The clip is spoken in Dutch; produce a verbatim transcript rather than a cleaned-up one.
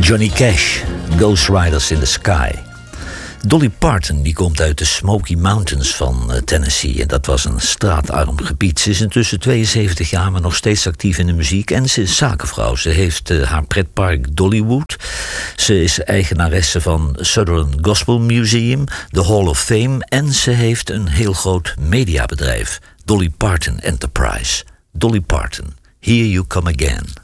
Johnny Cash, Ghost Riders in the Sky. Dolly Parton die komt uit de Smoky Mountains van Tennessee. En dat was een straatarm gebied. Ze is intussen tweeënzeventig jaar, maar nog steeds actief in de muziek. En ze is zakenvrouw. Ze heeft uh, haar pretpark Dollywood. Ze is eigenaresse van Southern Gospel Museum, de Hall of Fame. En ze heeft een heel groot mediabedrijf, Dolly Parton Enterprise. Dolly Parton, Here You Come Again.